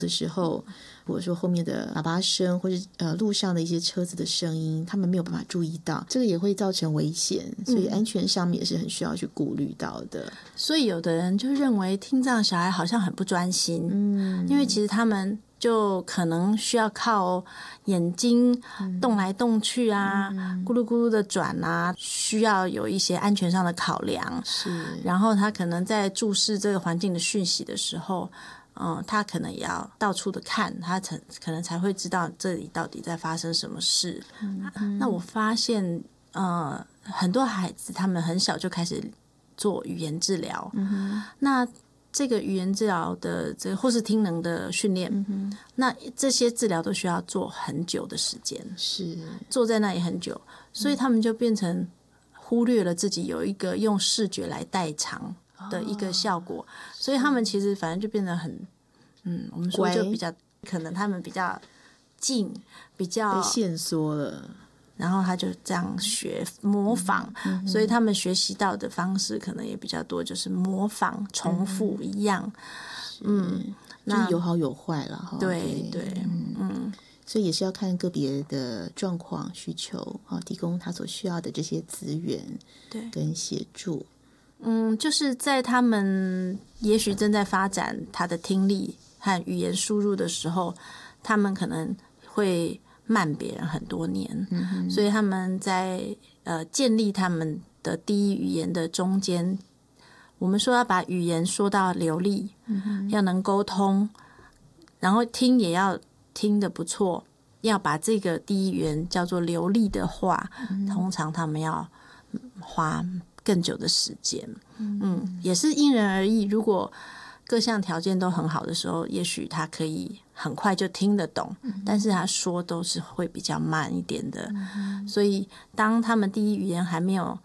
的时候，或者说后面的喇叭声，或者路上的一些车子的声音，他们没有办法注意到，这个也会造成危险，所以安全上面也是很需要去顾虑到的。 所以有的人就认为听障小孩好像很不专心，因为其实他们就可能需要靠眼睛动来动去啊，咕噜咕噜的转啊，需要有一些安全上的考量。 是， 然后他可能在注视这个环境的讯息的时候，他可能也要到处的看，他可能才会知道这里到底在发生什么事。那我发现，很多孩子他们很小就开始做语言治疗，那这个语言治疗的这个或是听能的训练，那这些治疗都需要做很久的时间， 是坐在那里很久，所以他们就变成忽略了自己有一个用视觉来代偿的一个效果，所以他们其实反正就变得很，我们说就比较可能他们比较静，比较被限缩了。 然后他就这样学模仿，所以他们学习到的方式可能也比较多，就是模仿、重复一样。 那有好有坏了哈。 对对， 所以也是要看个别的状况需求，提供他所需要的这些资源跟协助。 就是在他们也许正在发展他的听力和语言输入的时候，他们可能会慢别人很多年，所以他们在建立他们的第一语言的中间，我们说要把语言说到流利，要能沟通，然后听也要听得不错，要把这个第一语言叫做流利的话，通常他们要花更久的时间。也是因人而异，如果各项条件都很好的时候，也许他可以很快就听得懂，但是他说都是会比较慢一点的。所以当他们第一语言还没有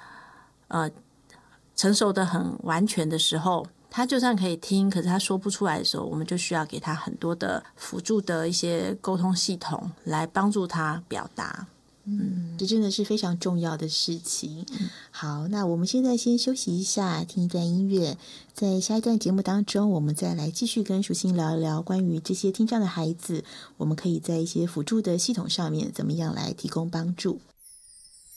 成熟的很完全的时候，他就算可以听，可是他说不出来的时候，我们就需要给他很多的辅助的一些沟通系统来帮助他表达。 这真的是非常重要的事情。好，那我们现在先休息一下，听一段音乐，在下一段节目当中，我们再来继续跟淑馨聊一聊关于这些听障的孩子，我们可以在一些辅助的系统上面怎么样来提供帮助。